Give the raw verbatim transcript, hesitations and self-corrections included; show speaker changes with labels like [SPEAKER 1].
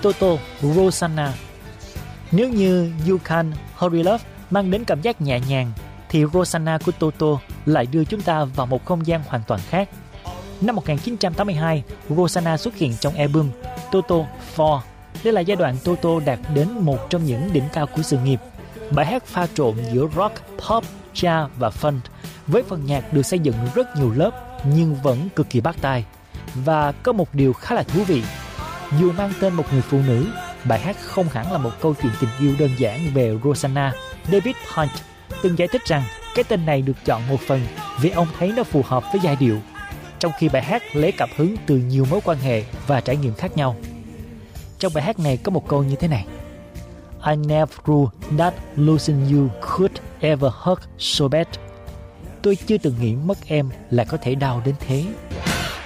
[SPEAKER 1] Toto, Rosanna. Nếu như You Can Hurry Love mang đến cảm giác nhẹ nhàng, thì Rosanna của Toto lại đưa chúng ta vào một không gian hoàn toàn khác. Năm một nghìn chín trăm tám mươi hai, Rosanna xuất hiện trong album Toto four. Đây là giai đoạn Toto đạt đến một trong những đỉnh cao của sự nghiệp. Bài hát pha trộn giữa rock, pop, jazz và funk, với phần nhạc được xây dựng rất nhiều lớp nhưng vẫn cực kỳ bắt tai. Và có một điều khá là thú vị, dù mang tên một người phụ nữ, bài hát không hẳn là một câu chuyện tình yêu đơn giản về Rosanna. David Hunt từng giải thích rằng cái tên này được chọn một phần vì ông thấy nó phù hợp với giai điệu, trong khi bài hát lấy cảm hứng từ nhiều mối quan hệ và trải nghiệm khác nhau. Trong bài hát này có một câu như thế này: I never knew that losing you could ever hurt so bad. Tôi chưa từng nghĩ mất em là có thể đau đến thế.